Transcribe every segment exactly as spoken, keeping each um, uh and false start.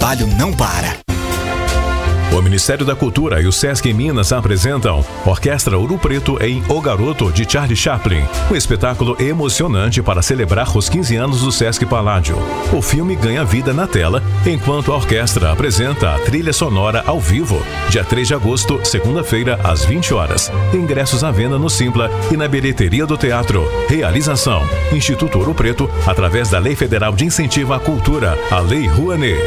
trabalho não para. O Ministério da Cultura e o Sesc em Minas apresentam Orquestra Ouro Preto em O Garoto, de Charlie Chaplin. Um espetáculo emocionante para celebrar os quinze anos do Sesc Paládio. O filme ganha vida na tela, enquanto a orquestra apresenta a trilha sonora ao vivo, dia três de agosto, segunda-feira, às vinte horas. Ingressos à venda no Simpla e na bilheteria do teatro. Realização: Instituto Ouro Preto, através da Lei Federal de Incentivo à Cultura, a Lei Rouanet.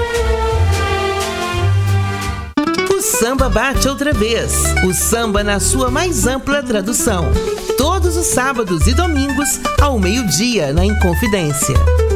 Samba bate outra vez. O samba na sua mais ampla tradução. Todos os sábados e domingos, ao meio-dia, na Inconfidência.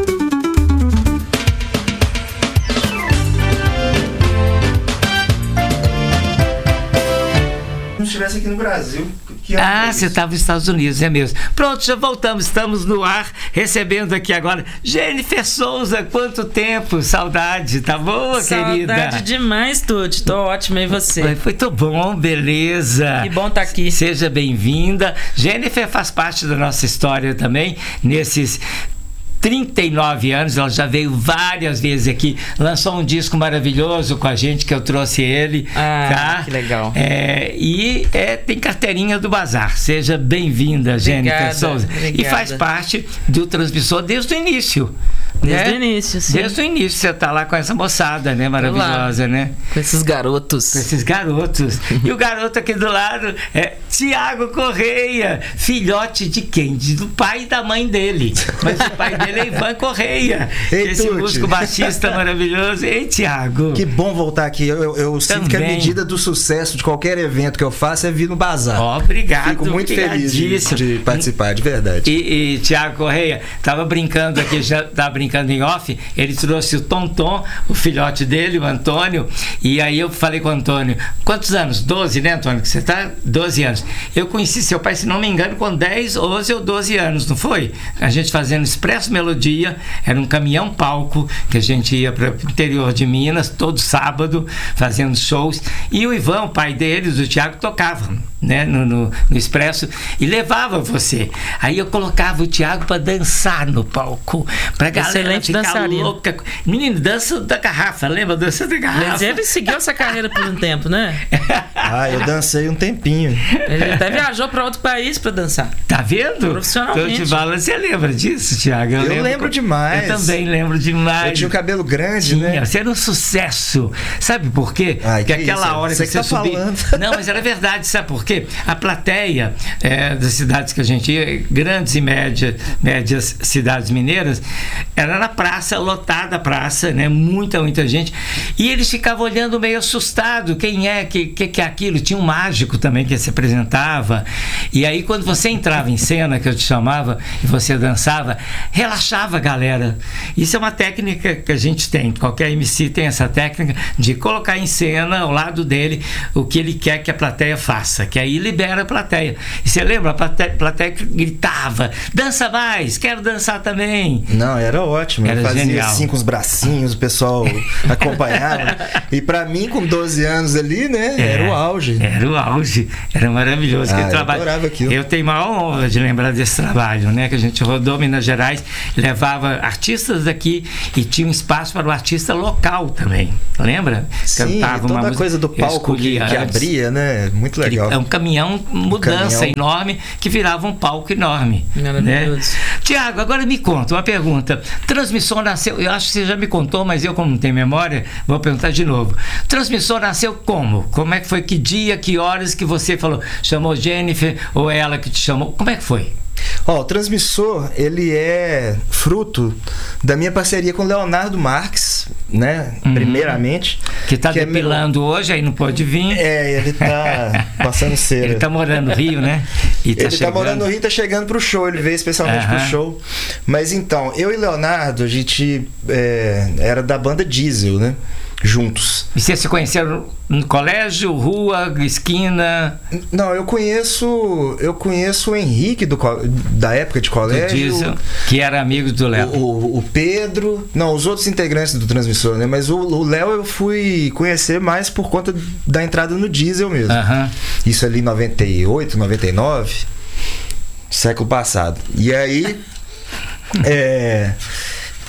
Se estivesse aqui no Brasil... Ah, você estava nos Estados Unidos, é mesmo. Pronto, já voltamos, estamos no ar, recebendo aqui agora Jennifer Souza. Quanto tempo, saudade, tá boa, saudade querida? Saudade demais, Tuti, tô ótima, e você? Foi, foi tão bom, beleza. Que bom estar tá aqui. Seja bem-vinda. Jennifer faz parte da nossa história também, nesses trinta e nove anos, ela já veio várias vezes aqui, lançou um disco maravilhoso com a gente, que eu trouxe ele. Ah, tá? Que legal. É, e é, tem carteirinha do Bazar. Seja bem-vinda, Jennifer Souza. Obrigada. E faz parte do Transmissor desde o início. Desde né? o início, sim. Desde o início você tá lá com essa moçada, né? Maravilhosa, né? Com esses garotos. Com esses garotos. E o garoto aqui do lado é Tiago Correia, filhote de quem? Do pai e da mãe dele. Mas o pai dele é Ivan Correia. Ei, esse Tuti. músico baixista maravilhoso. Ei, Tiago. Que bom voltar aqui. Eu, eu, eu sinto que a medida do sucesso de qualquer evento que eu faço é vir no Bazar. Oh, obrigado. Fico muito feliz de, de participar, de verdade. E, e Tiago Correia, tava brincando aqui, já tava brincando em off, ele trouxe o Tonton, o filhote dele, o Antônio, e aí eu falei com o Antônio, quantos anos? doze, né, Antônio? Que você tá? doze anos. Eu conheci seu pai, se não me engano, com dez, onze ou doze anos, não foi? A gente fazendo Expresso Melodia, era um caminhão-palco, que a gente ia para o interior de Minas, todo sábado, fazendo shows, e o Ivan, o pai deles, o Tiago, tocava, né, no, no, no Expresso, e levava você. Aí eu colocava o Tiago para dançar no palco, pra galera excelente ficar dançarino. louca. Menino, dança da garrafa, lembra? Dança da garrafa. Mas ele seguiu essa carreira por um tempo, né? Ah, eu dancei um tempinho. Ele até viajou para outro país para dançar. Tá vendo? Profissionalmente. Então, te falo, você lembra disso, Tiago? Eu, eu lembro, lembro demais. Eu também lembro demais. Eu tinha o cabelo grande, tinha, né? Você era um sucesso. Sabe por quê? Ai, Porque que aquela isso? hora Você que que você tá subia... falando. Não, mas era verdade, sabe por quê? A plateia é, das cidades que a gente ia, grandes e médias, médias cidades mineiras, era na praça, lotada a praça, né? Muita, muita gente. E eles ficavam olhando meio assustado. Quem é? Que, que, que é aquilo? Tinha um mágico também que se apresentava. E aí, quando você entrava em cena, que eu te chamava, e você dançava, relaxava a galera. Isso é uma técnica que a gente tem. Qualquer M C tem essa técnica de colocar em cena, ao lado dele, o que ele quer que a plateia faça. Que aí libera a plateia. E você lembra? A plateia, a plateia gritava: dança mais, quero dançar também. Não, era ótimo. Era eu fazia genial. assim com os bracinhos, o pessoal acompanhava. E pra mim, com doze anos ali, né? É, era o auge. Era o auge. Era maravilhoso. Ah, aquele eu trabalho. adorava aquilo. Eu tenho maior honra de lembrar desse trabalho, né? Que a gente rodou Minas Gerais, levava artistas daqui e tinha um espaço para o artista local também. Lembra? Sim, Cantava toda uma a música, coisa do palco que, que abria, né? Muito legal. É um caminhão mudança caminhão. enorme que virava um palco enorme. Né? Tiago, agora me conta uma pergunta. Transmissor nasceu, eu acho que você já me contou, mas eu, como não tenho memória, vou perguntar de novo. Transmissor nasceu como? Como é que foi? Que dia, que horas que você falou? Chamou Jennifer ou ela que te chamou? Como é que foi? Ó, o Transmissor, ele é fruto da minha parceria com o Leonardo Marques, né? Uhum. Primeiramente. Que tá que depilando é meu... hoje, aí não pode vir. É, ele tá passando cera. Ele tá morando no Rio, né? E tá ele chegando... tá morando no Rio e tá chegando pro show. Ele veio especialmente uhum. pro show. Mas então, eu e Leonardo, a gente é, era da banda Diesel, né? Juntos. E vocês se conheceram no colégio, rua, esquina? Não, eu conheço eu conheço o Henrique do, da época de colégio. Diesel, que era amigo do Léo. O, o Pedro, não, os outros integrantes do Transmissor, né? Mas o Léo eu fui conhecer mais por conta da entrada no Diesel mesmo. Uhum. Isso ali em noventa e oito, noventa e nove, século passado. E aí é...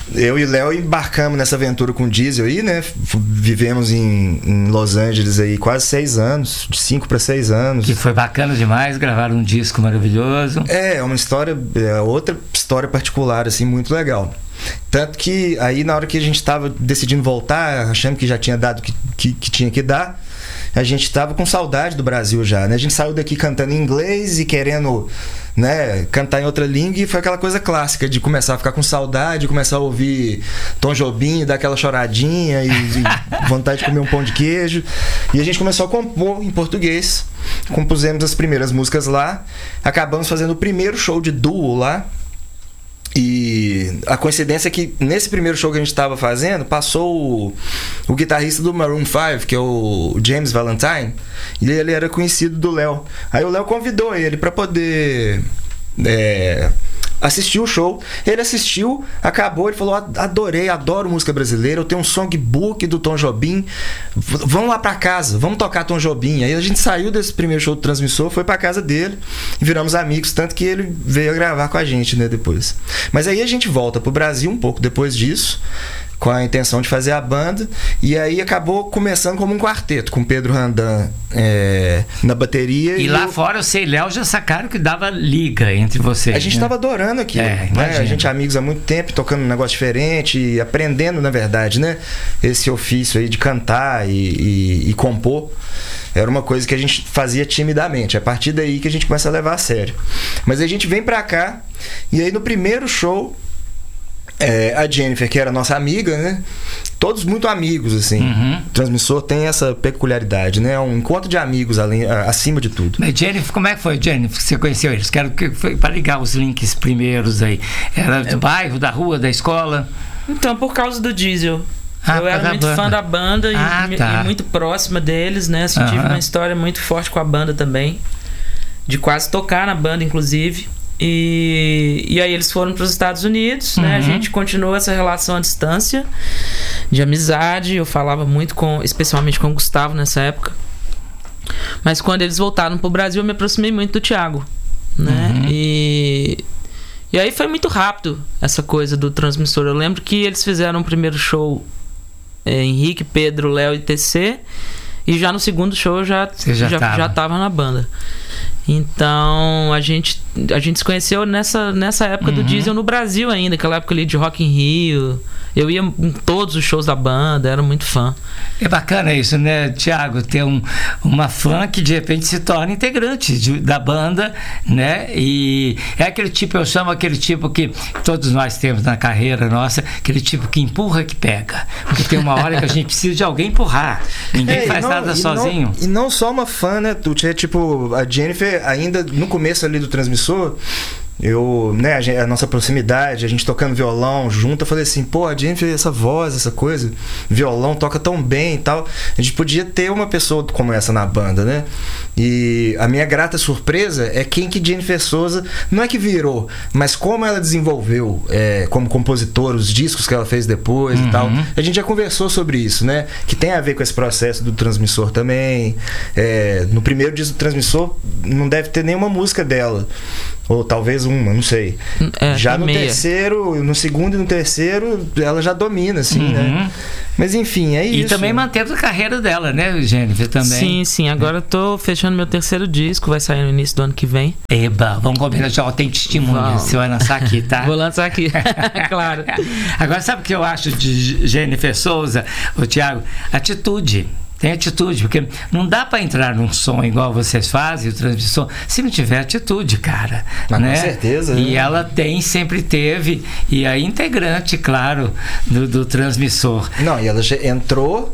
eu e o Léo embarcamos nessa aventura com o Diesel aí, né? Vivemos em, em Los Angeles aí quase seis anos, de cinco para seis anos. Que foi bacana demais, gravaram um disco maravilhoso. É, é uma história, é outra história particular, assim, muito legal. Tanto que aí na hora que a gente estava decidindo voltar, achando que já tinha dado o que, que, que tinha que dar, a gente estava com saudade do Brasil já, né? A gente saiu daqui cantando em inglês e querendo, né, cantar em outra língua, e foi aquela coisa clássica de começar a ficar com saudade, começar a ouvir Tom Jobim, dar aquela choradinha e, e vontade de comer um pão de queijo. E a gente começou a compor em português. Compusemos as primeiras músicas lá, acabamos fazendo o primeiro show de duo lá. E a coincidência é que nesse primeiro show que a gente estava fazendo, passou o, o guitarrista do Maroon five, que é o James Valentine, e ele era conhecido do Léo. Aí o Léo convidou ele para poder é, assistir o show. Ele assistiu, acabou, ele falou: adorei, adoro música brasileira, eu tenho um songbook do Tom Jobim, v- vamos lá pra casa, vamos tocar Tom Jobim. Aí a gente saiu desse primeiro show do Transmissor, foi pra casa dele e viramos amigos, tanto que ele veio gravar com a gente, né, depois. Mas aí a gente volta pro Brasil um pouco depois disso, com a intenção de fazer a banda, e aí acabou começando como um quarteto, com Pedro Randan é, na bateria. E, e lá eu... fora, você e Léo já sacaram que dava liga entre vocês. A gente né? tava adorando aqui, É, né? A gente é amigos há muito tempo, tocando um negócio diferente, e aprendendo, na verdade, né? Esse ofício aí de cantar e, e, e compor. Era uma coisa que a gente fazia timidamente. É a partir daí que a gente começa a levar a sério. Mas aí a gente vem pra cá, e aí no primeiro show, É, a Jennifer, que era nossa amiga, né? Todos muito amigos, assim. Uhum. O Transmissor tem essa peculiaridade, né? É um encontro de amigos além, acima de tudo. Mas Jennifer, como é que foi, Jennifer, que você conheceu eles? Quero que foi para ligar os links primeiros aí. Era do bairro, da rua, da escola? Então, por causa do Diesel. Ah, eu era da muito banda. fã da banda e, Ah, tá. e muito próxima deles, né? Assim, tive Aham. uma história muito forte com a banda também. De quase tocar na banda, inclusive. E, e aí eles foram para os Estados Unidos, né? A Uhum. gente continuou essa relação à distância de amizade. Eu falava muito com, especialmente com o Gustavo nessa época. Mas quando eles voltaram pro Brasil, eu me aproximei muito do Thiago, né? Uhum. E e aí foi muito rápido essa coisa do Transmissor. Eu lembro que eles fizeram o primeiro show, é, Henrique, Pedro, Léo e T C, e já no segundo show eu já Você já já, tava. já tava na banda. Então a gente, a gente se conheceu nessa, nessa época do Uhum. Diesel no Brasil ainda, aquela época ali de Rock in Rio. Eu ia em todos os shows da banda, era muito fã. É bacana isso, né, Thiago? Ter um, uma fã que de repente se torna integrante de- da banda, né? E é aquele tipo, eu chamo aquele tipo que todos nós temos na carreira nossa, aquele tipo que empurra, que pega. Porque tem uma hora que a gente precisa de alguém empurrar. Ninguém É, e faz não- nada e sozinho. Não, e não só uma fã, né, Tuti? É tipo, a Jennifer, ainda no começo ali do Transmissor, eu, né, a, gente- a nossa proximidade, a gente tocando violão junto, eu falei assim, pô, a Jennifer, essa voz, essa coisa, violão, toca tão bem e tal, a gente podia ter uma pessoa como essa na banda, né? E a minha grata surpresa é quem que Jennifer Souza, não é que virou, mas como ela desenvolveu é, como compositora, os discos que ela fez depois Uhum. e tal. A gente já conversou sobre isso, né? Que tem a ver com esse processo do Transmissor também. É, no primeiro disco do Transmissor não deve ter nenhuma música dela. Ou talvez uma, não sei. É, já tem no meia. terceiro, no segundo e no terceiro, ela já domina, assim, Uhum. né? Mas enfim, é E isso. também mantendo a carreira dela, né, Jennifer? Também. Sim, sim. Agora eu tô fechando meu terceiro disco, vai sair no início do ano que vem. Eba, vamos combinar já, ó, tem testemunho, Vamos. você vai lançar aqui, tá? Vou lançar aqui, claro. Agora, sabe o que eu acho de Jennifer Souza, o Thiago? Atitude. Tem atitude, porque não dá para entrar num som igual vocês fazem, o Transmissor, se não tiver atitude, cara. Mas né? com certeza. E né? ela tem, sempre teve, e a integrante, claro, do, do Transmissor. Não, e ela já entrou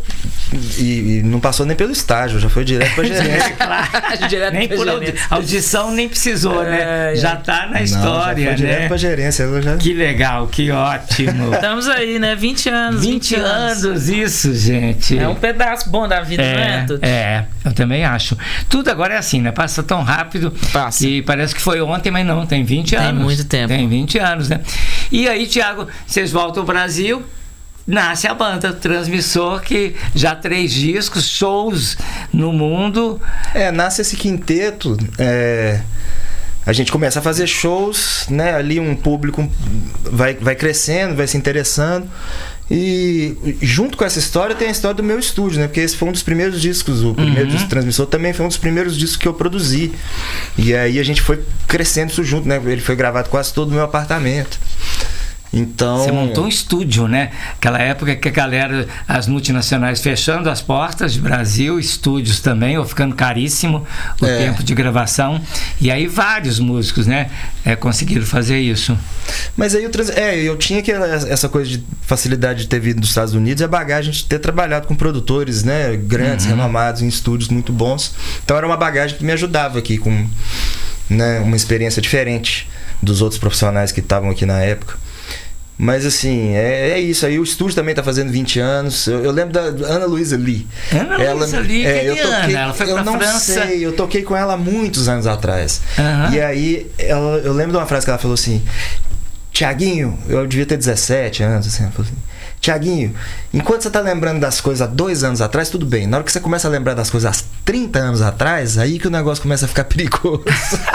e, e não passou nem pelo estágio, já foi direto pra gerência. Claro. Direto Nem pra por gerência. audi- audição nem precisou, né? É, Já é. tá na Não, história, já foi direto né? pra gerência. Ela já... Que legal, que ótimo. Estamos aí, né? vinte anos. vinte anos, isso, gente. É um pedaço bom da vida, não é, É, Tuti? é, eu também acho. Tudo agora é assim, né? Passa tão rápido Passa. que parece que foi ontem, mas não, tem vinte Tem anos. muito tempo. Tem vinte anos, né? E aí, Thiago, vocês voltam ao Brasil, nasce a banda Transmissor, que já três discos, shows no mundo. É, nasce esse quinteto. É... a gente começa a fazer shows, né? Ali um público vai, vai crescendo, vai se interessando. E junto com essa história tem a história do meu estúdio, né? Porque esse foi um dos primeiros discos, o primeiro uhum. disco Transmissor também foi um dos primeiros discos que eu produzi. E aí a gente foi crescendo isso junto, né? Ele foi gravado quase todo no meu apartamento. Então... Você montou um estúdio, né? Aquela época que a galera, as multinacionais fechando as portas de Brasil, estúdios também, ou ficando caríssimo o é. tempo de gravação. E aí vários músicos, né? É, conseguiram fazer isso. Mas aí eu, trans... é, eu tinha que essa coisa de facilidade de ter vindo dos Estados Unidos e a bagagem de ter trabalhado com produtores, né? Grandes, uhum. renomados, em estúdios muito bons. Então era uma bagagem que me ajudava aqui com, né, uma experiência diferente dos outros profissionais que estavam aqui na época. Mas assim, é, é isso aí. O estúdio também tá fazendo vinte anos. Eu, eu lembro da Ana Luísa Lee. Ana Luísa Lee, é, eu toquei, ela foi pra eu não França. sei, eu toquei com ela há muitos anos atrás. Uhum. E aí, ela, eu lembro de uma frase que ela falou assim: Tiaguinho, eu devia ter dezessete anos, assim, ela falou assim: Tiaguinho, enquanto você tá lembrando das coisas há dois anos atrás, tudo bem. Na hora que você começa a lembrar das coisas há trinta anos atrás, aí que o negócio começa a ficar perigoso.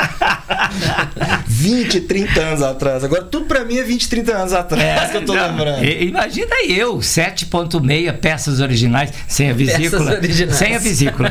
vinte, trinta anos atrás. Agora tudo pra mim é vinte, trinta anos atrás é, que eu tô não, lembrando. Imagina eu, sete ponto seis peças originais, sem a vesícula. Sem a vesícula.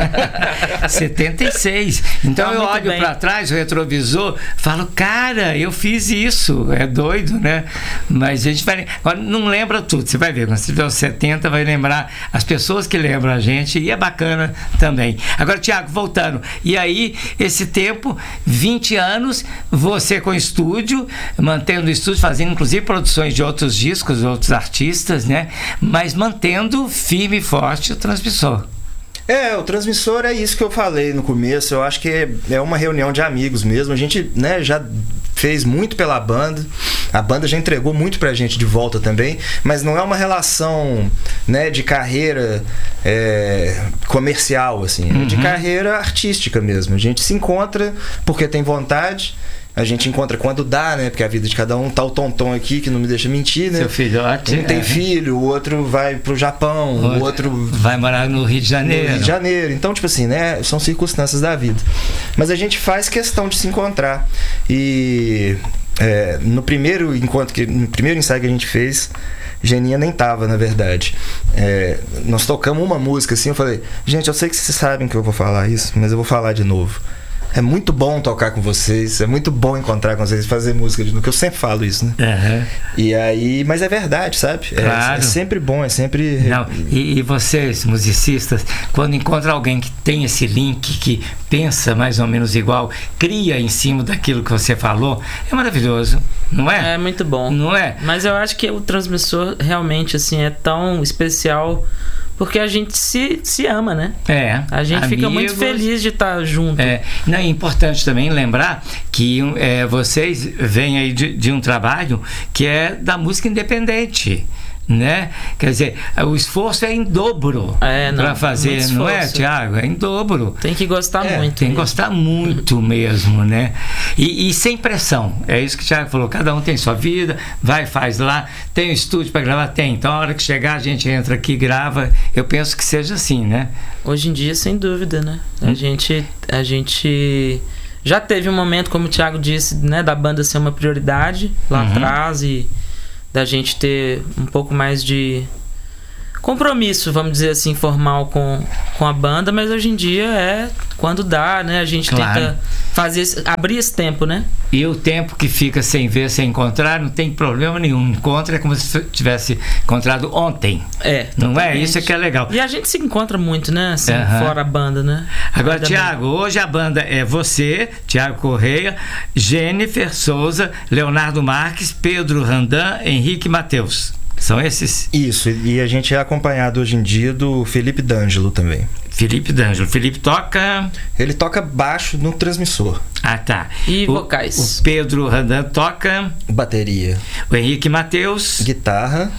setenta e seis. Então ah, eu olho bem. Pra trás, o retrovisor, falo, cara, eu fiz isso. É doido, né? Mas a gente vai... Agora, não lembra tudo. Você vai ver, quando você tiver os setenta, vai lembrar as pessoas que lembram a gente, e é bacana também. Agora, Tiago, voltando. E aí, esse tempo, vinte anos, você com estúdio, mantendo o estúdio, fazendo inclusive produções de outros discos, outros artistas, né? Mas mantendo firme e forte o Transmissor. É, o Transmissor é isso que eu falei no começo. Eu acho que é uma reunião de amigos mesmo. A gente, né, já fez muito pela banda. A banda já entregou muito pra gente de volta também. Mas não é uma relação, né, de carreira é, comercial, assim. Uhum. É de carreira artística mesmo. A gente se encontra porque tem vontade. A gente encontra quando dá, né? Porque a vida de cada um, tá o Tonton aqui, que não me deixa mentir, né? Seu filhote. Um tem é. filho, o outro vai pro Japão, o outro... Vai morar no Rio de Janeiro. No Rio de Janeiro. Então, tipo assim, né? São circunstâncias da vida. Mas a gente faz questão de se encontrar. E é, no primeiro encontro, que, no primeiro ensaio que a gente fez, Geninha nem tava, na verdade. É, nós tocamos uma música assim, eu falei, gente, eu sei que vocês sabem que eu vou falar isso, mas eu vou falar de novo. É muito bom tocar com vocês, é muito bom encontrar com vocês, fazer música de novo, que eu sempre falo isso, né? Uhum. E aí, mas é verdade, sabe? Claro. É, é sempre bom, é sempre... Não, e, e vocês, musicistas, quando encontram alguém que tem esse link, que pensa mais ou menos igual, cria em cima daquilo que você falou, é maravilhoso, não é? É muito bom. Não é? Mas eu acho que o Transmissor realmente, assim, é tão especial... Porque a gente se, se ama, né? É. A gente amigos, fica muito feliz de estar junto. É, não, é importante também lembrar que é, vocês vêm aí de, de um trabalho que é da música independente, né? Quer dizer, o esforço é em dobro é, para fazer, não é, Tiago? É em dobro. Tem que gostar é, muito. Tem mesmo. que gostar muito mesmo, né? E, e sem pressão. É isso que o Tiago falou. Cada um tem sua vida, vai, faz lá. Tem um estúdio para gravar? Tem. Então, a hora que chegar, a gente entra aqui e grava. Eu penso que seja assim, né? Hoje em dia, sem dúvida, né? Hum. A gente... A gente... Já teve um momento, como o Tiago disse, né, da banda ser uma prioridade lá uhum. atrás e da gente ter um pouco mais de compromisso, vamos dizer assim, formal com, com a banda, mas hoje em dia é quando dá, né? A gente claro. tenta fazer, abrir esse tempo, né? E o tempo que fica sem ver, sem encontrar, não tem problema nenhum. Encontra é como se tivesse encontrado ontem. É. Não totalmente. É? Isso é que é legal. E a gente se encontra muito, né? Assim, uhum. fora a banda, né? Agora, Tiago, hoje a banda é você, Tiago Correia, Jennifer Souza, Leonardo Marques, Pedro Randan, Henrique Mateus. São esses? Isso, e a gente é acompanhado hoje em dia do Felipe D'Angelo também. Felipe D'Angelo. Felipe toca... Ele toca baixo no Transmissor. Ah, tá. E o, vocais? O Pedro Randan toca... Bateria. O Henrique Mateus... Guitarra.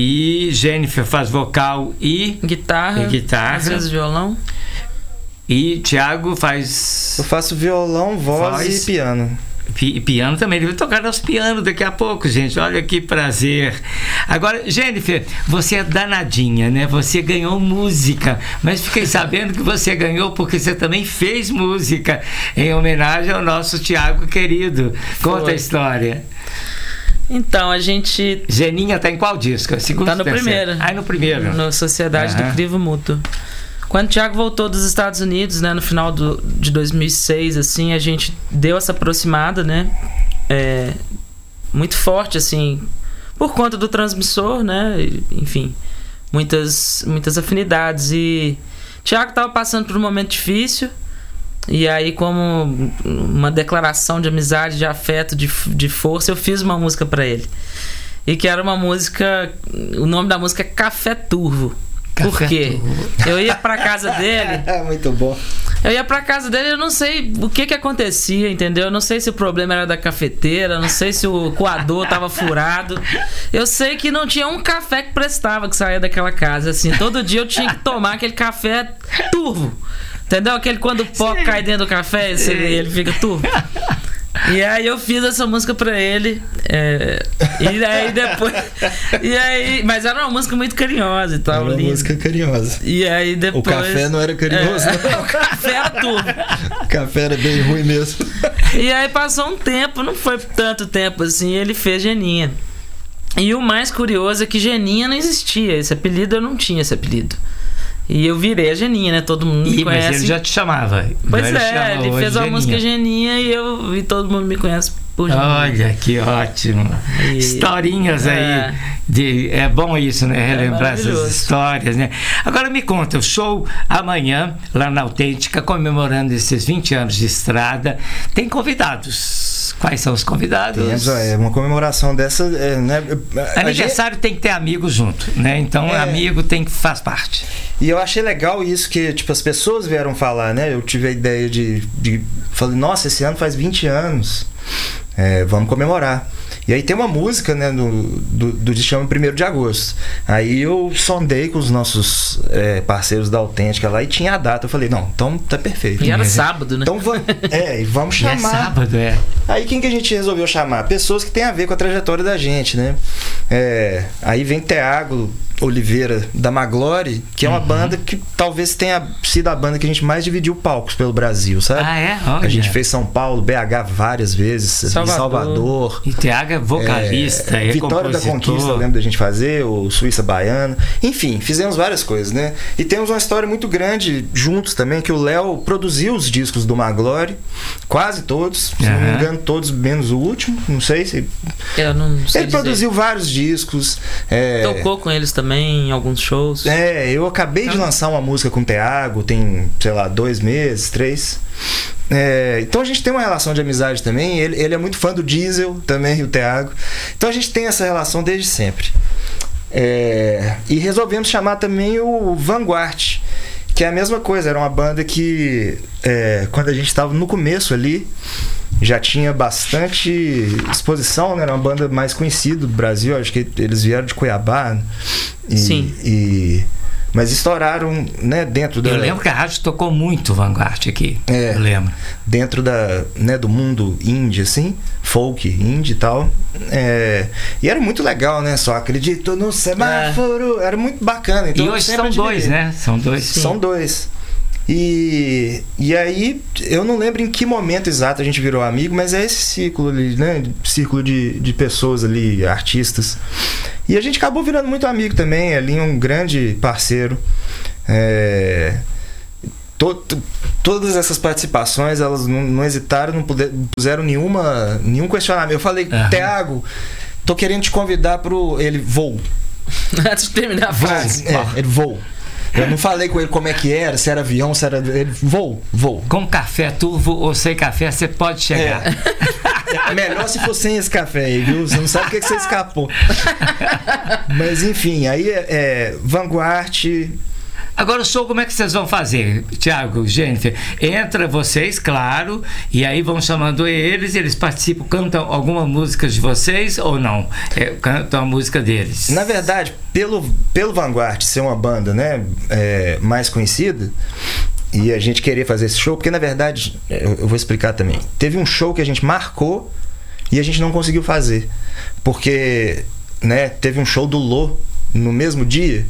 E Jennifer faz vocal e... Guitarra. E guitarra. Às vezes violão. E Tiago faz... Eu faço violão, voz, voz. e piano. Pi, piano também, ele vai tocar nosso piano daqui a pouco, gente. Olha que prazer. Agora, Jennifer, você é danadinha, né? Você ganhou música, mas fiquei sabendo que você ganhou porque você também fez música em homenagem ao nosso Tiago querido. Conta Foi. a história. Então, a gente... Geninha tá em qual disco? Segundo, tá no terceiro? primeiro. Ah, no primeiro. No Sociedade uhum. do Crivo Mútuo. Quando o Tiago voltou dos Estados Unidos, né, no final do, de dois mil e seis, assim, a gente deu essa aproximada, né, é, muito forte, assim, por conta do transmissor, né, enfim, muitas, muitas afinidades. E o Tiago estava passando por um momento difícil, e aí, como uma declaração de amizade, de afeto, de, de força, eu fiz uma música para ele. E que era uma música, o nome da música é Café Turvo. Por quê? Eu ia pra casa dele. Muito bom. Eu ia pra casa dele e eu não sei o que que acontecia, entendeu? Eu não sei se o problema era da cafeteira, não sei se o coador tava furado. Eu sei que não tinha um café que prestava que saía daquela casa. Assim, todo dia eu tinha que tomar aquele café turvo. Entendeu? Aquele quando o pó Sim. cai dentro do café, esse, ele fica turvo. E aí eu fiz essa música pra ele, é, e aí depois e aí, mas era uma música muito carinhosa e tal. Era uma lindo. música carinhosa. E aí depois... O café não era carinhoso, é, não. O café era tudo. O café era bem ruim mesmo. E aí passou um tempo, não foi tanto tempo assim, ele fez Geninha. E o mais curioso é que Geninha não existia, esse apelido eu não tinha esse apelido. E eu virei a Geninha, né? Todo mundo me e, conhece. Mas ele já te chamava. Pois ele é, ele fez a música Geninha e, eu, e todo mundo me conhece por Geninha. Olha, que ótimo. E... Historinhas é. aí. De, é bom isso, né? Relembrar é essas histórias, né? Agora me conta, o show amanhã, lá na Autêntica, comemorando esses vinte anos de estrada, tem convidados. Quais são os convidados? É uma comemoração dessa, é, né? Aniversário gente... tem que ter amigos junto, né? Então, é... amigo tem que faz parte. E eu achei legal isso que, tipo, as pessoas vieram falar, né? Eu tive a ideia de... de falei, nossa, esse ano faz vinte anos. É, vamos comemorar. E aí tem uma música, né, do, do, do que chama primeiro de agosto. Aí eu sondei com os nossos é, parceiros da Autêntica lá e tinha a data. Eu falei, não, então tá perfeito. E era sábado, né? Então vamos, é, vamos chamar. E é sábado, é. Aí quem que a gente resolveu chamar? Pessoas que tem a ver com a trajetória da gente, né? É, aí vem Thiago Oliveira da Maglore, que é uma uhum. banda que talvez tenha sido a banda que a gente mais dividiu palcos pelo Brasil, sabe? Ah, é? Olha. A gente fez São Paulo, B H várias vezes, Salvador. Salvador. E Thiago é vocalista, é, é Vitória da Conquista, eu lembro da gente fazer, o Suíça Baiana. Enfim, fizemos várias coisas, né? E temos uma história muito grande juntos também, que o Léo produziu os discos do Maglore, quase todos, se uhum. não me engano, todos menos o último, não sei se... Eu não sei Ele dizer. produziu vários discos. É... Tocou com eles também em alguns shows. É, eu acabei de lançar uma música com o Thiago, tem, sei lá, dois meses, três. É, então a gente tem uma relação de amizade também. Ele, ele é muito fã do Diesel também, o Thiago. Então a gente tem essa relação desde sempre. É, e resolvemos chamar também o Vanguard, que é a mesma coisa. Era uma banda que, é, quando a gente estava no começo ali, já tinha bastante exposição, né? Era uma banda mais conhecida do Brasil. Acho que eles vieram de Cuiabá. E, Sim. E, mas estouraram, né, dentro da... Eu lembro que a rádio tocou muito Vanguard aqui. É, eu lembro. Dentro da, né, do mundo indie, assim, folk, indie e tal. É, e era muito legal, né? Só acredito no semáforo. É. Era muito bacana. Então, e hoje são dois, né? São dois. Sim. São dois. E, e aí, eu não lembro em que momento exato a gente virou amigo, mas é esse círculo ali, né? Círculo de, de pessoas ali, artistas. E a gente acabou virando muito amigo também. Ali um grande parceiro. É, to, to, todas essas participações, elas não, não hesitaram, não puder, puseram nenhuma, nenhum questionamento. Eu falei, uhum. Thiago, tô querendo te convidar pro... Ele, voo. Antes de terminar a frase. É, ele, voo. Eu não falei com ele como é que era, se era avião, se era... Ele, vou, vou. Com café turvo ou sem café, você pode chegar. É. É melhor se for sem esse café aí, viu? Você não sabe o que, que você escapou. Mas enfim, aí é, é Vanguard... Agora o show, como é que vocês vão fazer, Thiago, Jennifer? Entra vocês, claro, e aí vão chamando eles, eles participam, cantam alguma música de vocês ou não? É, cantam a música deles? Na verdade, pelo, pelo Vanguard ser uma banda, né, é, mais conhecida, e a gente queria fazer esse show, porque na verdade, eu, eu vou explicar também. Teve um show que a gente marcou e a gente não conseguiu fazer. Porque, né, teve um show do Lô no mesmo dia.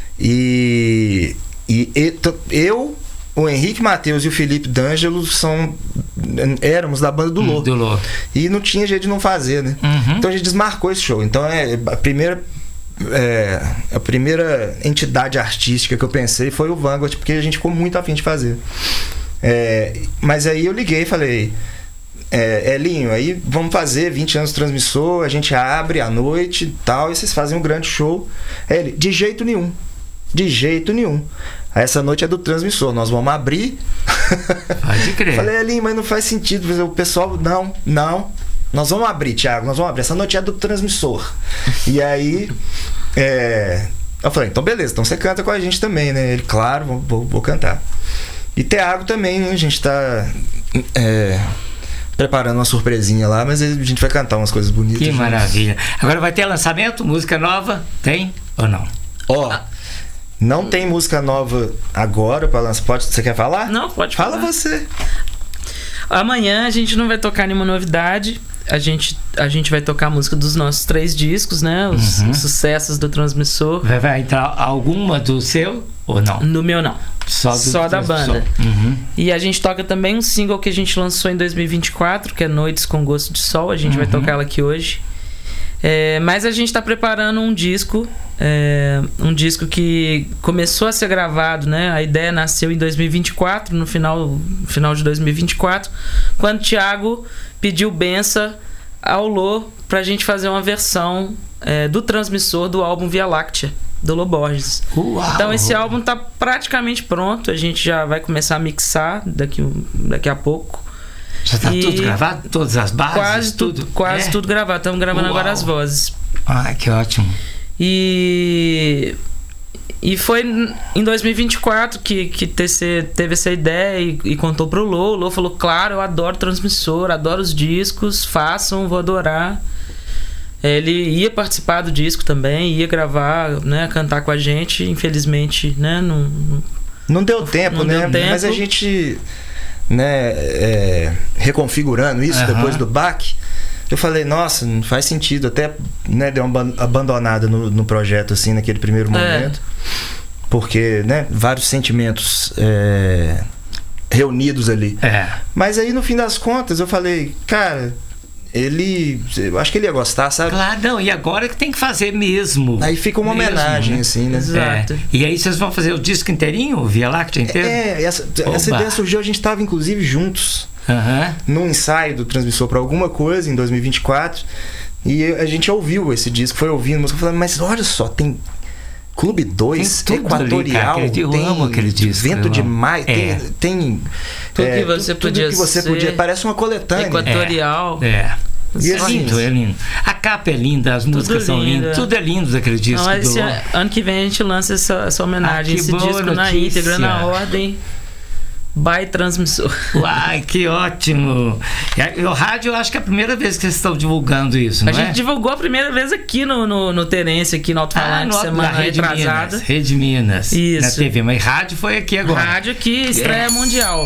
E, e, e eu, o Henrique Matheus e o Felipe D'Angelo são, éramos da banda do Lô. Do Lô. E não tinha jeito de não fazer, né? Uhum. Então a gente desmarcou esse show. Então é a primeira. É, a primeira entidade artística que eu pensei foi o Vanguard, porque a gente ficou muito afim de fazer. É, mas aí eu liguei e falei: é, Elinho, aí vamos fazer vinte anos de transmissor, a gente abre à noite e tal, e vocês fazem um grande show. Aí ele: de jeito nenhum, de jeito nenhum. Essa noite é do transmissor, nós vamos abrir. Pode crer. Falei: Elinho, mas não faz sentido. O pessoal, não, não. Nós vamos abrir, Thiago, nós vamos abrir. Essa noite é do transmissor. E aí, é... eu falei: então beleza, então você canta com a gente também, né? Ele: claro, vou, vou, vou cantar. E Thiago também, né? A gente tá é... preparando uma surpresinha lá, mas a gente vai cantar umas coisas bonitas. Que juntos. maravilha. Agora vai ter lançamento, música nova? Tem ou não? Ó, não tem música nova agora para lançar. Pode, você quer falar? Não, pode Fala falar. você. Amanhã a gente não vai tocar nenhuma novidade. A gente, a gente vai tocar a música dos nossos três discos, né? Os, Uhum. os sucessos do Transmissor. Vai, vai entrar alguma do seu ou não? No meu não. Só, do Só da transmissor. banda. Uhum. E a gente toca também um single que a gente lançou em dois mil e vinte e quatro, que é Noites com Gosto de Sol. A gente Uhum. vai tocar ela aqui hoje. É, mas a gente está preparando um disco, é, um disco que começou a ser gravado, né? A ideia nasceu em dois mil e vinte e quatro, no final, no final de dois mil e vinte e quatro, quando o Thiago pediu benção ao Lô pra gente fazer uma versão é, do Transmissor do álbum Via Láctea, do Lô Borges. Uau. Então esse álbum tá praticamente pronto, a gente já vai começar a mixar daqui, daqui a pouco. Já tá E tudo gravado? Todas as bases? Quase tudo? tudo, quase É? tudo gravado. Estamos gravando Uau. agora as vozes. Ah, que ótimo. E e foi em dois mil e vinte e quatro que, que T C teve essa ideia e, e contou pro Lô. O Lô falou: claro, eu adoro Transmissor, adoro os discos, façam, vou adorar. Ele ia participar do disco também, ia gravar, né, cantar com a gente. Infelizmente, né, não, não, Não deu tempo, não né? deu tempo. Mas a gente, né, é, reconfigurando isso Aham. depois do baque, eu falei: nossa, não faz sentido. Até, né, deu uma aban- abandonada no, no projeto, assim, naquele primeiro momento. Porque, né, vários sentimentos é, reunidos ali. É. Mas aí, no fim das contas, eu falei: cara, ele... eu acho que ele ia gostar, sabe? Claro, não, e agora que tem que fazer mesmo. Aí fica uma Mesmo, homenagem, né? assim, né? Exato. É. E aí vocês vão fazer o disco inteirinho, o Via Láctea inteiro? É, essa, essa Oba. ideia surgiu, a gente estava inclusive juntos Aham. num ensaio do Transmissor para alguma coisa em dois mil e vinte e quatro, e a gente ouviu esse disco, foi ouvindo, mas falando: mas olha só, tem Clube dois, Tem tudo ali, Equatorial, cara, eu tem amo aquele disco, Vento eu de amo. Maio, tem, É. tem Tudo é, que você tu- podia tudo que você ser. podia, parece uma coletânea. Equatorial. É. E É assim, lindo, é lindo. A capa é linda, as músicas são lindo, lindas, é. tudo é lindo daquele disco. Não, esse do... ano, ano que vem a gente lança essa, essa homenagem, Ah, que esse boa disco na notícia. íntegra, na ordem. By Transmissor. Uai, que ótimo! E o rádio, eu acho que é a primeira vez que vocês estão divulgando isso, não A é? gente divulgou a primeira vez aqui no, no, no Terência, aqui no ah, Alto-Falante, no, semana na Rede retrasada. Minas, Rede Minas, Isso. na T V, mas rádio foi aqui agora. Rádio aqui, estreia Yes. mundial.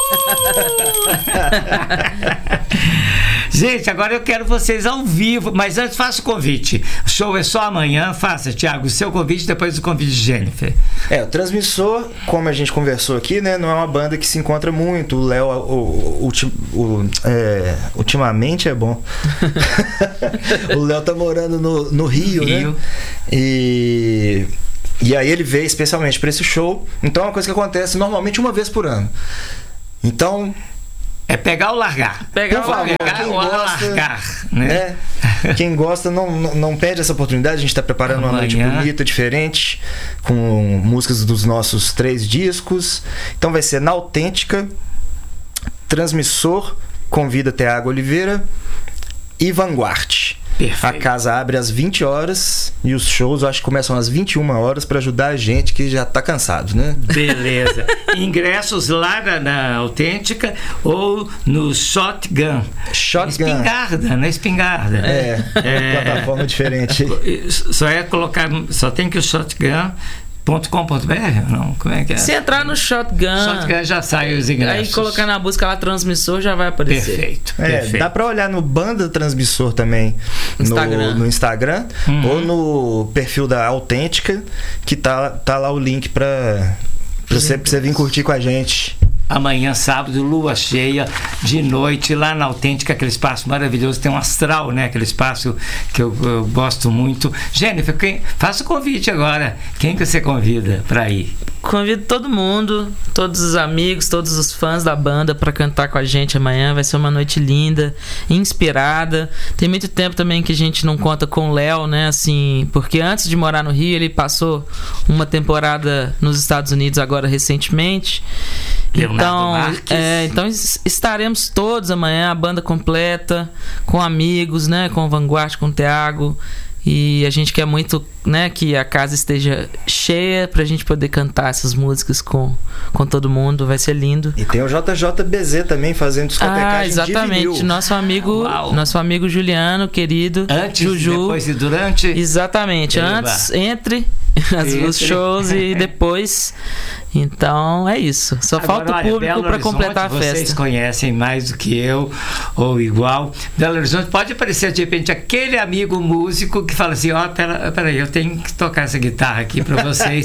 Gente, agora eu quero vocês ao vivo, mas antes faça o convite. O show é só amanhã, faça, Thiago, o seu convite, depois o convite de Jennifer. É, o Transmissor, como a gente conversou aqui, né, não é uma banda que se encontra muito. O Léo, o, o, ulti- o, é, ultimamente é bom. O Léo tá morando no, no Rio, Rio. né? E, e aí ele veio especialmente para esse show. Então é uma coisa que acontece normalmente uma vez por ano. Então, É pegar ou largar? Pegar por o favor, Pegar quem ou gosta, largar, né? né? Quem gosta não, não, não perde essa oportunidade. A gente está preparando uma noite Amanhã. bonita, diferente, com músicas dos nossos três discos. Então vai ser na Autêntica, Transmissor, convida Thiago Oliveira e Vanguard. Perfeito. A casa abre às vinte horas e os shows eu acho que começam às vinte e uma horas para ajudar a gente que já tá cansado, né? Beleza. Ingressos lá na, na Autêntica ou no Shotgun. Shotgun. Espingarda, né? Espingarda. É, plataforma diferente. Só é colocar, só tem que o Shotgun ponto com ponto b r? Não, como é que é? Se entrar no Shotgun, Shotgun já sai os ingressos. Aí colocar na busca lá transmissor já vai aparecer. Perfeito. É, perfeito. dá pra olhar no Banda Transmissor também, Instagram. no, no Instagram, Uhum. ou no perfil da Autêntica, que tá, tá lá o link pra, pra, você, pra você vir curtir com a gente. Amanhã, sábado, lua cheia, de noite, lá na Autêntica, aquele espaço maravilhoso, tem um astral, né? Aquele espaço que eu, eu gosto muito. Jennifer, quem, faça o convite agora. Quem que você convida para ir? Convido todo mundo, todos os amigos, todos os fãs da banda para cantar com a gente amanhã. Vai ser uma noite linda, inspirada. Tem muito tempo também que a gente não conta com o Léo, né? Assim, porque antes de morar no Rio, ele passou uma temporada nos Estados Unidos agora recentemente. Leonardo Então, Marques. é, então estaremos todos amanhã, a banda completa, com amigos, né? Com o Vanguard, com o Thiago. E a gente quer muito, né, que a casa esteja cheia pra gente poder cantar essas músicas com, com todo mundo. Vai ser lindo. E tem o J J B Z também fazendo discotecagem Ah, exatamente. de vinil. Nosso amigo, Uau. nosso amigo Juliano, querido. Antes, Juju. depois e durante? Exatamente. Eba. Antes, entre as, Entre. os shows e depois. Então é isso. Só Agora, falta o olha, público Belo para Horizonte, completar a vocês festa. conhecem mais do que eu, ou igual. Belo Horizonte pode aparecer de repente aquele amigo músico que fala assim: ó, oh, pera, peraí, eu tenho que tocar essa guitarra aqui para vocês.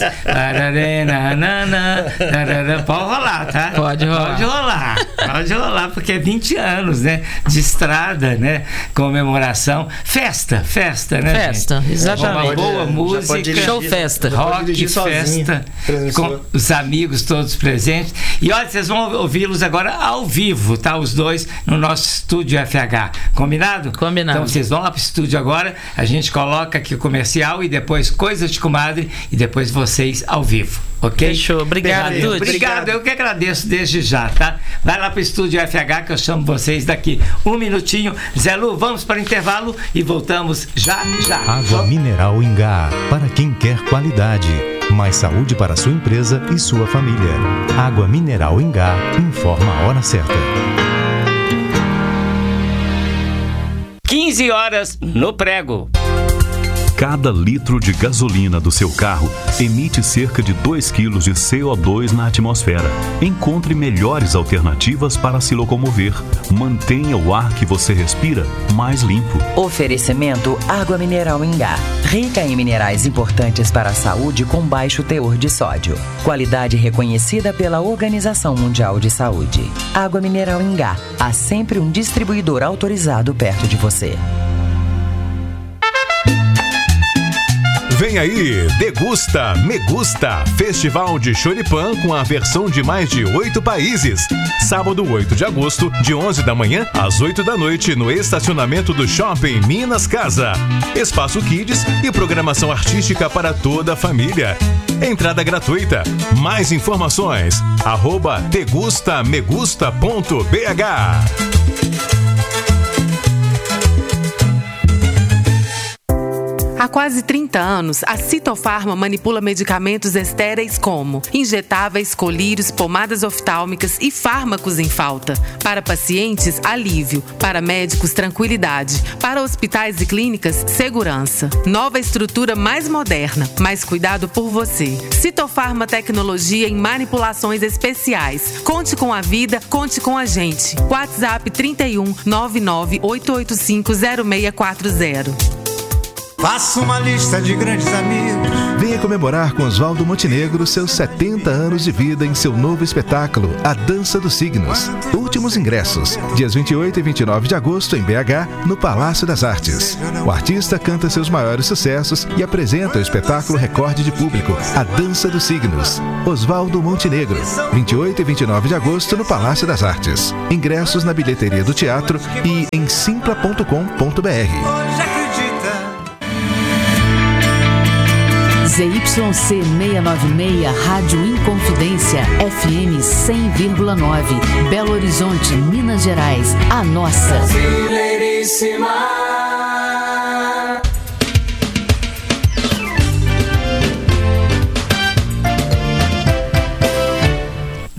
Pode rolar, tá? Pode rolar. Pode rolar. Pode rolar, porque é vinte anos, né? De estrada, né? Comemoração. Festa, festa, né? Festa, gente? exatamente. Uma boa Já pode música. dirigir- Show festa. já pode Rock, dirigir sozinho, festa, transmissor. com os amigos todos presentes. E olha, vocês vão ouvi-los agora ao vivo, tá? Os dois no nosso estúdio F H. Combinado? Combinado. Então vocês vão lá pro estúdio agora, a gente coloca aqui o comercial e depois Coisas de Comadre e depois vocês ao vivo. Ok? Fechou. Obrigado, Obrigado, Dude. obrigado. Eu que agradeço desde já, tá? Vai lá pro estúdio F H que eu chamo vocês daqui um minutinho. Zé Lu, vamos para o intervalo e voltamos já, já. Água mineral Ingá, para quem quer qualidade. Mais saúde para sua empresa e sua família. Água mineral Ingá, informa a hora certa. quinze horas no prego. Cada litro de gasolina do seu carro emite cerca de dois quilos de C O dois na atmosfera. Encontre melhores alternativas para se locomover. Mantenha o ar que você respira mais limpo. Oferecimento Água Mineral Ingá. Rica em minerais importantes para a saúde com baixo teor de sódio. Qualidade reconhecida pela Organização Mundial de Saúde. Água Mineral Ingá. Há sempre um distribuidor autorizado perto de você. Vem aí, Degusta, Me Gusta, Festival de Choripan com a versão de mais de oito países. Sábado, oito de agosto, de onze da manhã às oito da noite, no estacionamento do Shopping Minas Casa. Espaço Kids e programação artística para toda a família. Entrada gratuita. Mais informações, arroba degustamegusta ponto b h. Há quase trinta anos, a Citofarma manipula medicamentos estéreis como injetáveis, colírios, pomadas oftálmicas e fármacos em falta. Para pacientes, alívio. Para médicos, tranquilidade. Para hospitais e clínicas, segurança. Nova estrutura mais moderna, mais cuidado por você. Citofarma Tecnologia em manipulações especiais. Conte com a vida, conte com a gente. WhatsApp trinta e um, nove nove oito oito cinco, zero seis quatro zero. Faça uma lista de grandes amigos. Venha comemorar com Oswaldo Montenegro seus setenta anos de vida em seu novo espetáculo, A Dança dos Signos. Últimos ingressos, dias vinte e oito e vinte e nove de agosto em B H, no Palácio das Artes. O artista canta seus maiores sucessos e apresenta o espetáculo recorde de público, A Dança dos Signos. Oswaldo Montenegro, vinte e oito e vinte e nove de agosto no Palácio das Artes. Ingressos na bilheteria do teatro e em simpla ponto com ponto b r. Hoje acredita. Z Y C seiscentos e noventa e seis, Rádio Inconfidência, F M cem vírgula nove, Belo Horizonte, Minas Gerais, a nossa.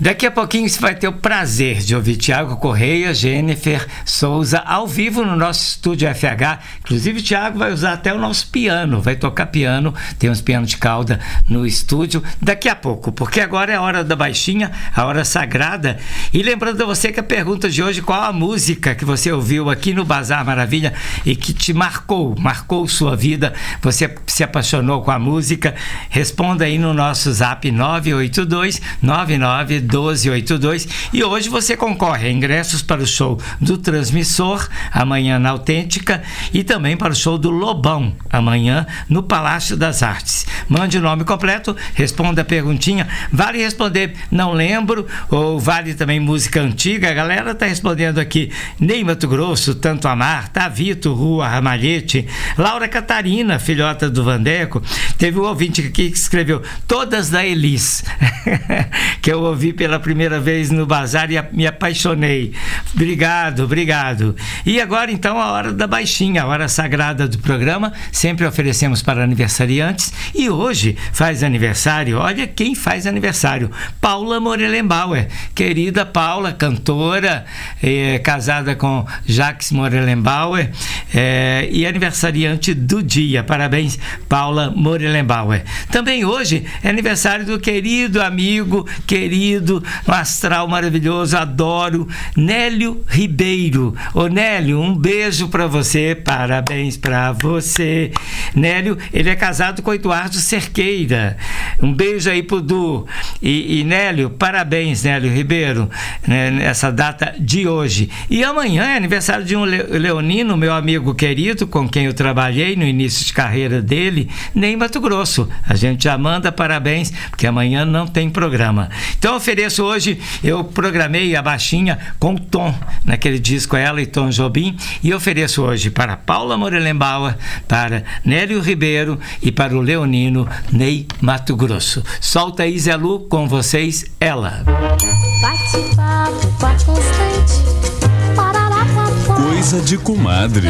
Daqui a pouquinho você vai ter o prazer de ouvir Tiago Correia, Jennifer Souza, ao vivo no nosso estúdio F H. Inclusive, o Tiago vai usar até o nosso piano, vai tocar piano, tem uns pianos de cauda no estúdio, daqui a pouco, porque agora é a hora da baixinha, a hora sagrada. E lembrando a você que a pergunta de hoje, qual a música que você ouviu aqui no Bazar Maravilha e que te marcou, marcou sua vida, você se apaixonou com a música? Responda aí no nosso zap nove oito dois, nove nove um dois oito dois. E hoje você concorre a ingressos para o show do Transmissor, amanhã na Autêntica, e também para o show do Lobão, amanhã no Palácio das Artes. Mande o nome completo, responda a perguntinha. Vale responder não lembro, ou vale também música antiga. A galera tá respondendo aqui: Ney Matogrosso, Tanto Amar, Tavito, Rua Ramalhete, Laura Catarina, filhota do Vandeco. Teve um ouvinte aqui que escreveu Todas da Elis, que eu ouvi pela primeira vez no Bazar e me apaixonei. Obrigado, obrigado. E agora então a hora da baixinha, a hora sagrada do programa, sempre oferecemos para aniversariantes, e hoje faz aniversário, olha quem faz aniversário, Paula Morelenbauer, querida Paula, cantora, é, casada com Jacques Morelenbauer, é, e aniversariante do dia. Parabéns, Paula Morelenbauer. Também hoje é aniversário do querido amigo, querido, um astral maravilhoso, adoro, Nélio Ribeiro. Ô Nélio, um beijo pra você, parabéns pra você. Nélio, ele é casado com Eduardo Cerqueira. Um beijo aí pro Du. E, e Nélio, parabéns, Nélio Ribeiro, né, nessa data de hoje. E amanhã é aniversário de um leonino, meu amigo querido, com quem eu trabalhei no início de carreira dele, Ney Matogrosso. A gente já manda parabéns, porque amanhã não tem programa. Então eu ofereço hoje, eu programei a baixinha com Tom, naquele disco Ela e Tom Jobim, e ofereço hoje para Paula Morelenbauer, para Nélio Ribeiro e para o leonino Ney Matogrosso. Solta aí, Zé Lu, com vocês, Ela. Bate-papo, papo constante. Coisa de comadre.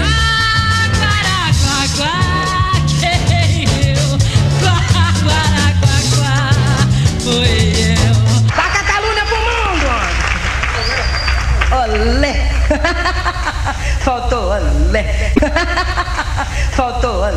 Taca a calúnia pro mundo! Olé! Faltou olé! Faltou olé!